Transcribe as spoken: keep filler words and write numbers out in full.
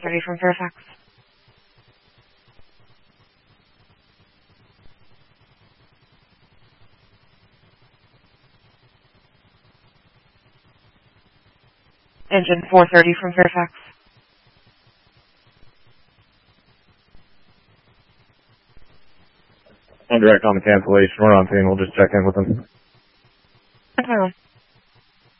thirty from Fairfax. Engine four thirty from Fairfax. On direct on the cancellation. We're on scene. We'll just check in with them. Okay.